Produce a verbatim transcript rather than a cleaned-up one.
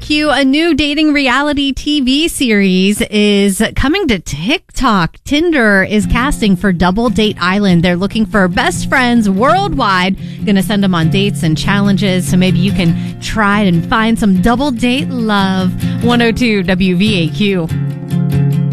Q, a new dating reality T V series is coming to TikTok. Tinder is casting for Double Date Island. They're looking for best friends worldwide. Going to send them on dates and challenges so maybe you can try and find some double date love. one oh two W V A Q.